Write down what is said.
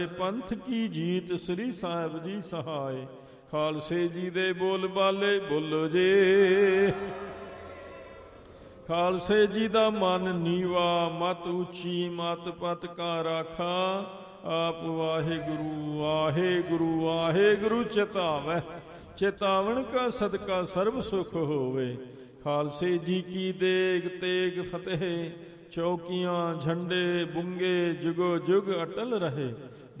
ਪੰਥ ਕੀ ਜੀਤ ਸ੍ਰੀ ਸਾਹਿਬ ਜੀ ਸਹਾਏ। ਖਾਲਸੇ ਜੀ ਦੇ ਬੋਲ ਬਾਲੇ ਬੋਲੋ ਜੇ। ਖਾਲਸੇ ਜੀ ਦਾ ਮਨ ਨੀਵਾ, ਮਤ ਉੱਚੀ, ਮਤ ਪਤ ਕਾ ਰਾਖਾ। ਆਪ ਵਾਹਿਗੁਰੂ ਵਾਹਿਗੁਰੂ ਵਾਹਿਗੁਰੂ ਚਿਤਾਵੈ। ਚੇਤਾਵਨ ਕਾ ਸਦਕਾ ਸਰਬ ਸੁਖ ਹੋਵੇ। ਖਾਲਸੇ ਜੀ ਕੀ ਦੇਗ ਤੇਗ ਫਤਿਹ। ਚੌਕੀਆਂ ਝੰਡੇ ਬੁੰਗੇ ਜੁਗੋ ਜੁਗ ਅਟਲ ਰਹੇ।